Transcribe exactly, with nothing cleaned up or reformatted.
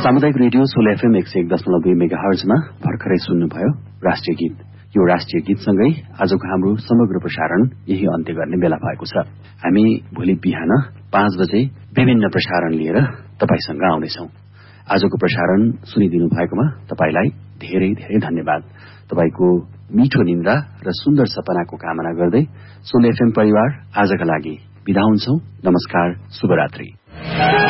सामुदायिक radio sole FM एक सय एक दशमलव दुई मेगा हर्जमा भर्खरै सुन्नुभयो राष्ट्रिय गीत। यो राष्ट्रिय गीतसँगै आजको हाम्रो समग्र प्रसारण यही अन्त्य गर्ने बेला भएको छ। हामी भोलि बिहान पाँच बजे विभिन्न प्रसारण लिएर तपाईसँग आउनेछौं। आजको प्रसारण सुनिदिनु भएकोमा तपाईलाई धेरै धेरै धन्यवाद। तपाईको मिठो निन्द्रा र सुन्दर सपनाको कामना गर्दै सोल एफएम परिवार आजका लागि बिदा हुन्छौं। नमस्कार, शुभरात्रि।